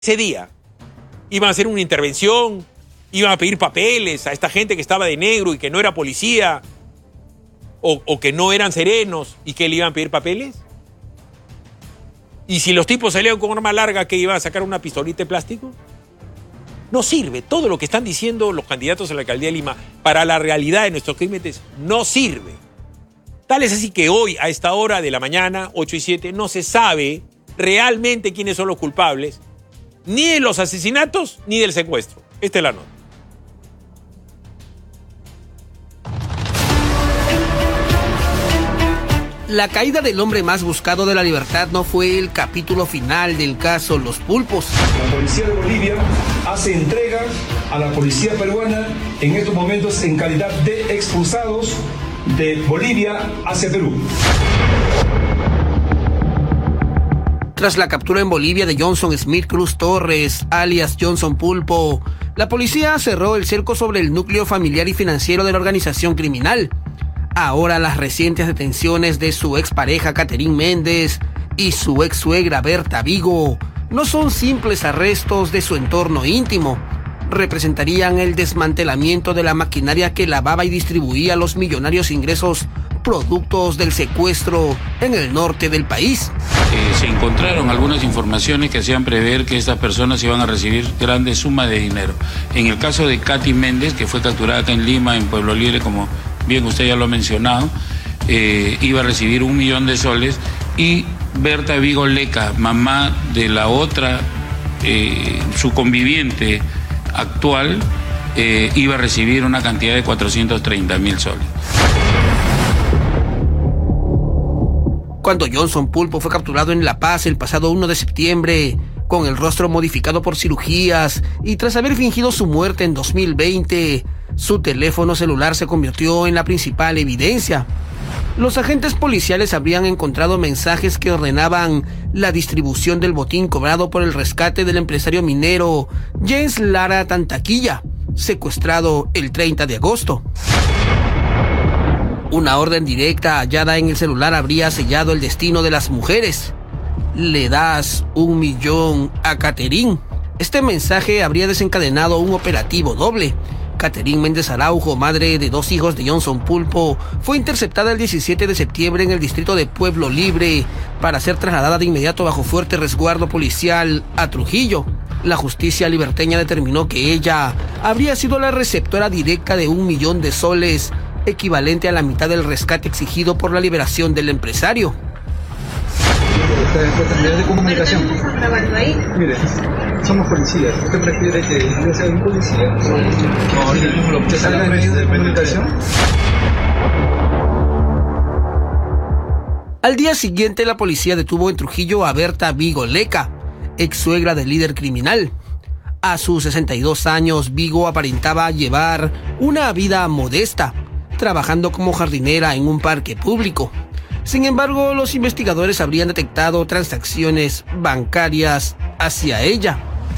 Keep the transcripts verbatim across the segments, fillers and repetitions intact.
Ese día iban a hacer una intervención, iban a pedir papeles a esta gente que estaba de negro y que no era policía, o, o que no eran serenos y que le iban a pedir papeles. Y si los tipos salían con arma larga, ¿que iban a sacar una pistolita de plástico? No sirve. Todo lo que están diciendo los candidatos a la alcaldía de Lima para la realidad de nuestros crímenes no sirve. Tal es así que hoy, a esta hora de la mañana, ocho y siete, no se sabe realmente quiénes son los culpables, ni de los asesinatos ni del secuestro. Esta es la nota. La caída del hombre más buscado de la libertad no fue el capítulo final del caso Los Pulpos. La policía de Bolivia hace entrega a la policía peruana en estos momentos en calidad de expulsados de Bolivia hacia Perú. Tras la captura en Bolivia de Johnson Smith Cruz Torres, alias Johnson Pulpo, la policía cerró el cerco sobre el núcleo familiar y financiero de la organización criminal. Ahora las recientes detenciones de su expareja Catherine Méndez y su ex suegra Berta Vigo no son simples arrestos de su entorno íntimo. Representarían el desmantelamiento de la maquinaria que lavaba y distribuía los millonarios ingresos productos del secuestro en el norte del país. Eh, se encontraron algunas informaciones que hacían prever que estas personas iban a recibir grandes sumas de dinero. En el caso de Katy Méndez, que fue capturada acá en Lima, en Pueblo Libre, como bien usted ya lo ha mencionado, eh, iba a recibir un millón de soles, y Berta Vigo Leca, mamá de la otra, eh, su conviviente actual, eh, iba a recibir una cantidad de cuatrocientos treinta mil soles. Cuando Johnson Pulpo fue capturado en La Paz el pasado uno de septiembre, con el rostro modificado por cirugías y tras haber fingido su muerte en dos mil veinte, su teléfono celular se convirtió en la principal evidencia. Los agentes policiales habrían encontrado mensajes que ordenaban la distribución del botín cobrado por el rescate del empresario minero James Lara Tantaquilla, secuestrado el treinta de agosto. Una orden directa hallada en el celular habría sellado el destino de las mujeres. Le das un millón a Catherine. Este mensaje habría desencadenado un operativo doble. Catherine Méndez Araujo, madre de dos hijos de Johnson Pulpo, fue interceptada el diecisiete de septiembre en el distrito de Pueblo Libre para ser trasladada de inmediato bajo fuerte resguardo policial a Trujillo. La justicia liberteña determinó que ella habría sido la receptora directa de un millón de soles, equivalente a la mitad del rescate exigido por la liberación del empresario. de comunicación. ¿Estamos grabando ahí? Mire, somos policías. ¿Usted prefiere que yo sea un policía? No, no, ¿usted salga en medio de comunicación? Al día siguiente, la policía detuvo en Trujillo a Berta Vigo Leca, ex suegra del líder criminal. A sus sesenta y dos años, Vigo aparentaba llevar una vida modesta, trabajando como jardinera en un parque público. Sin embargo, los investigadores habrían detectado transacciones bancarias hacia ella.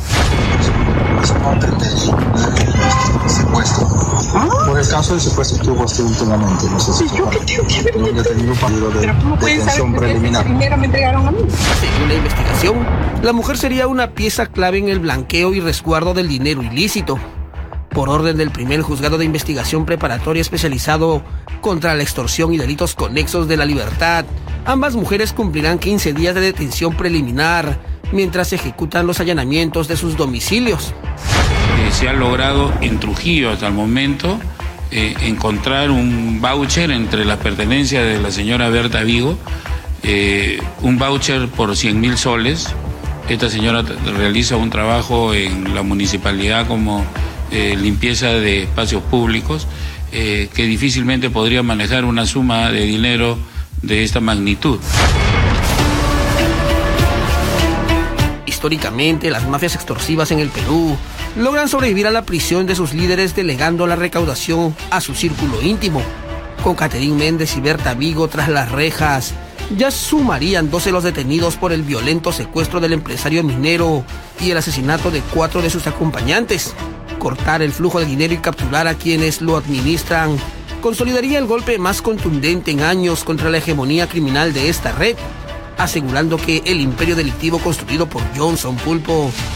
Por el caso del secuestro estuvo últimamente, no sé si fue un detenido de detención preliminar. Según la investigación, la mujer sería una pieza clave en el blanqueo y resguardo del dinero ilícito. Por orden del primer juzgado de investigación preparatoria especializado contra la extorsión y delitos conexos de la libertad, ambas mujeres cumplirán quince días de detención preliminar mientras se ejecutan los allanamientos de sus domicilios. Eh, se ha logrado en Trujillo hasta el momento eh, encontrar un voucher entre las pertenencias de la señora Berta Vigo, eh, un voucher por cien mil soles. Esta señora realiza un trabajo en la municipalidad como Eh, limpieza de espacios públicos, eh, que difícilmente podría manejar una suma de dinero de esta magnitud. Históricamente, las mafias extorsivas en el Perú logran sobrevivir a la prisión de sus líderes delegando la recaudación a su círculo íntimo. Con Catherine Méndez y Berta Vigo tras las rejas, ya sumarían doce los detenidos por el violento secuestro del empresario minero y el asesinato de cuatro de sus acompañantes. Cortar el flujo de dinero y capturar a quienes lo administran consolidaría el golpe más contundente en años contra la hegemonía criminal de esta red, asegurando que el imperio delictivo construido por Johnson Pulpo